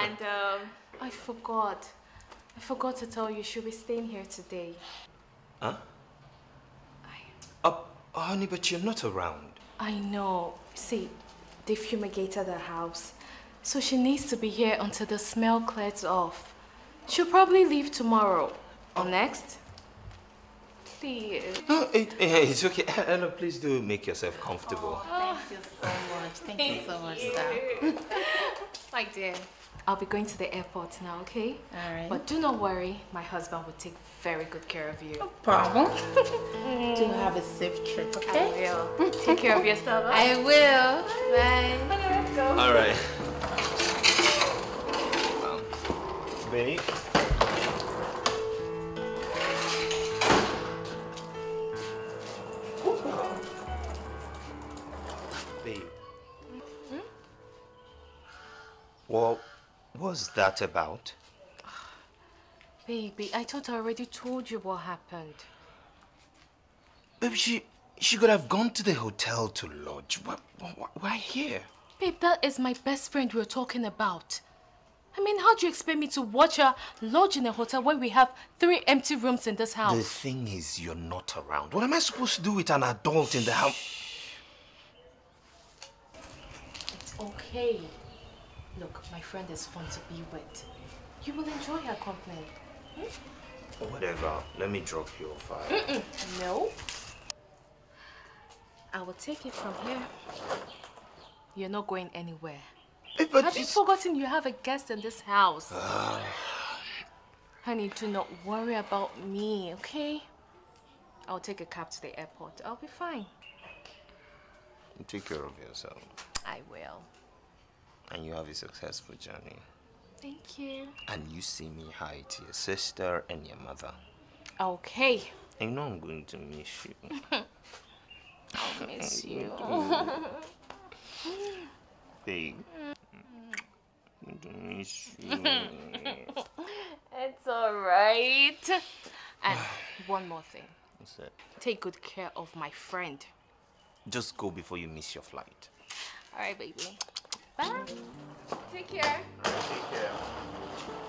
And I forgot to tell you, she'll be staying here today. Huh? Honey, but you're not around. I know. See, they fumigated the house. So she needs to be here until the smell clears off. She'll probably leave tomorrow. Or next. Please. No, it's okay. Ella, please do make yourself comfortable. Oh, thank you so much. Thank you so much, sir. My dear, I'll be going to the airport now, okay? All right. But do not worry. My husband will take very good care of you. No problem. Do have a safe trip, okay? I will. Take care of yourself. Huh? I will. Bye. Okay, let's go. All right. Babe. Babe. What was that about? Baby, I thought I already told you what happened. Babe, she could have gone to the hotel to lodge. Why here? Babe, that is my best friend we're talking about. I mean, how do you expect me to watch her lodge in a hotel when we have 3 empty rooms in this house? The thing is, you're not around. What am I supposed to do with an adult in the house? It's okay. Look, my friend is fun to be with. You will enjoy her company. Whatever. Let me drop you off. No. I will take it from here. You're not going anywhere. But have you forgotten you have a guest in this house? Honey, do not worry about me, okay? I'll take a cab to the airport. I'll be fine. Take care of yourself. I will. And you have a successful journey. Thank you. And you see me hi to your sister and your mother. Okay. I know I'm going to miss you. I'll miss you. Babe. I'm going to miss you. It's alright. And one more thing. What's that? Take good care of my friend. Just go before you miss your flight. Alright, baby. Bye. Take care. Take care.